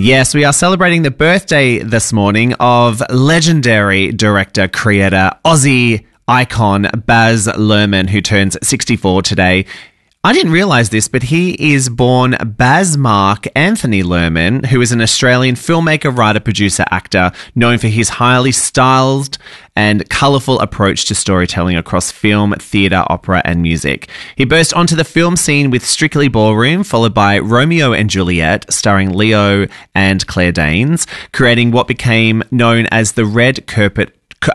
Yes, we are celebrating the birthday this morning of legendary director, creator, Aussie icon Baz Luhrmann, who turns 64 today. I didn't realise this, but he is born Baz Mark Anthony Luhrmann, who is an Australian filmmaker, writer, producer, actor, known for his highly styled and colourful approach to storytelling across film, theatre, opera and music. He burst onto the film scene with Strictly Ballroom, followed by Romeo and Juliet, starring Leo and Claire Danes, creating what became known as the Red Curtain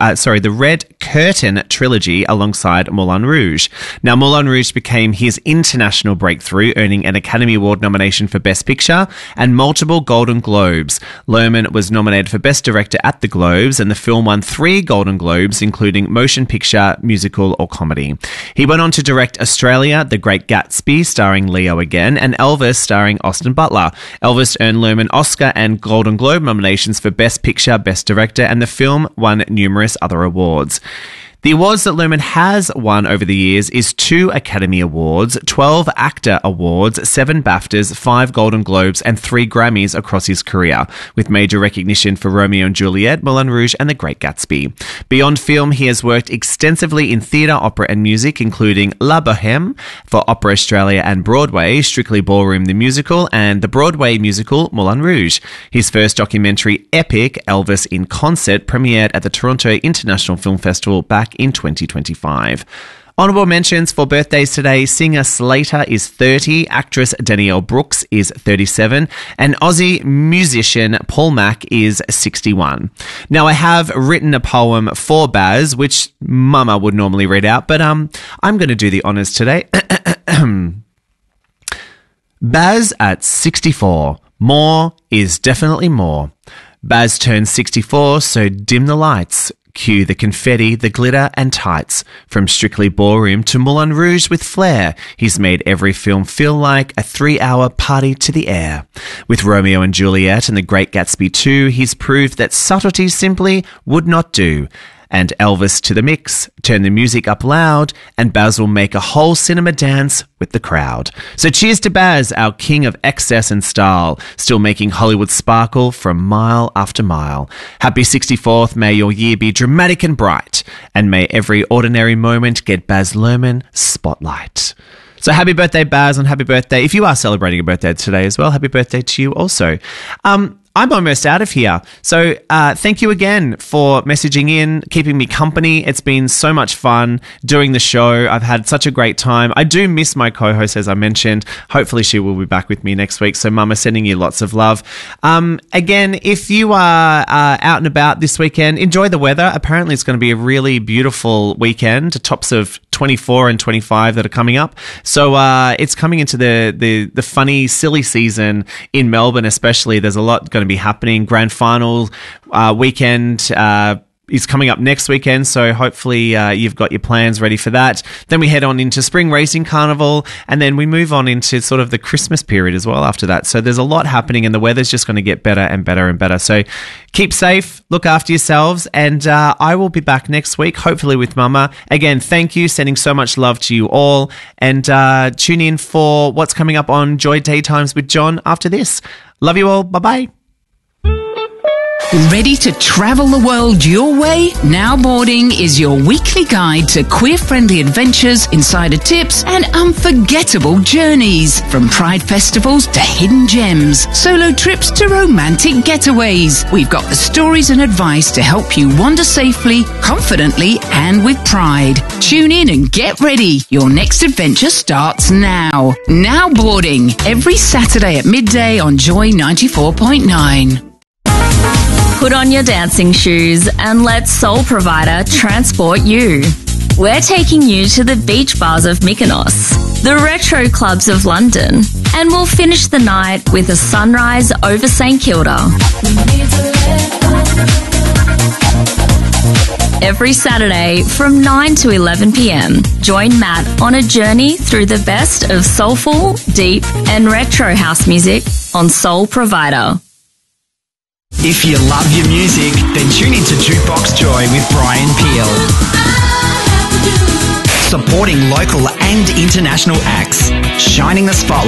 trilogy alongside Moulin Rouge. Now, Moulin Rouge became his international breakthrough, earning an Academy Award nomination for Best Picture and multiple Golden Globes. Luhrmann was nominated for Best Director at the Globes, and the film won 3 Golden Globes, including Motion Picture, Musical or Comedy. He went on to direct Australia, The Great Gatsby, starring Leo again, and Elvis, starring Austin Butler. Elvis earned Luhrmann Oscar and Golden Globe nominations for Best Picture, Best Director, and the film won numerous other awards. The awards that Luhrmann has won over the years is 2 Academy Awards, 12 Actor Awards, 7 BAFTAs, 5 Golden Globes, and 3 Grammys across his career, with major recognition for Romeo and Juliet, Moulin Rouge, and The Great Gatsby. Beyond film, he has worked extensively in theatre, opera, and music, including La Bohème for Opera Australia and Broadway, Strictly Ballroom the Musical, and the Broadway musical Moulin Rouge. His first documentary, Epic, Elvis in Concert, premiered at the Toronto International Film Festival back in 2025. Honourable mentions for birthdays today: singer Slater is 30, actress Danielle Brooks is 37, and Aussie musician Paul Mac is 61. Now, I have written a poem for Baz, which Mama would normally read out, but I'm going to do the honours today. Baz at 64. More is definitely more. Baz turns 64, so dim the lights. Cue the confetti, the glitter and tights. From Strictly Ballroom to Moulin Rouge with flair, he's made every film feel like a 3-hour party to the air. With Romeo and Juliet and The Great Gatsby 2, he's proved that subtlety simply would not do. And Elvis to the mix, turn the music up loud, and Baz will make a whole cinema dance with the crowd. So cheers to Baz, our king of excess and style, still making Hollywood sparkle from mile after mile. Happy 64th, may your year be dramatic and bright, and may every ordinary moment get Baz Luhrmann spotlight. So happy birthday, Baz, and happy birthday. If you are celebrating a birthday today as well, happy birthday to you also. I'm almost out of here. So thank you again for messaging in, keeping me company. It's been so much fun doing the show. I've had such a great time. I do miss my co-host, as I mentioned. Hopefully she will be back with me next week. So Mama, sending you lots of love. Again, if you are out and about this weekend, enjoy the weather. Apparently it's going to be a really beautiful weekend, tops of 24 and 25 that are coming up. So it's coming into the funny, silly season in Melbourne especially. There's a lot going to be happening. Grand final weekend is coming up next weekend, so hopefully you've got your plans ready for that. Then we head on into Spring Racing Carnival, and then we move on into sort of the Christmas period as well after that. So there's a lot happening, and the weather's just going to get better and better and better. So keep safe, look after yourselves, and I will be back next week, hopefully with Mama. Again, thank you, sending so much love to you all, and tune in for what's coming up on Joy Daytimes with John after this. Love you all. Bye-bye. Ready to travel the world your way? Now Boarding is your weekly guide to queer-friendly adventures, insider tips, and unforgettable journeys. From pride festivals to hidden gems, solo trips to romantic getaways, we've got the stories and advice to help you wander safely, confidently, and with pride. Tune in and get ready. Your next adventure starts now. Now Boarding, every Saturday at midday on Joy 94.9. Put on your dancing shoes and let Soul Provider transport you. We're taking you to the beach bars of Mykonos, the retro clubs of London, and we'll finish the night with a sunrise over St Kilda. Every Saturday from 9 to 11 p.m, join Matt on a journey through the best of soulful, deep, and retro house music on Soul Provider. If you love your music, then tune into Jukebox Joy with Brian Peel. Supporting local and international acts, shining the spotlight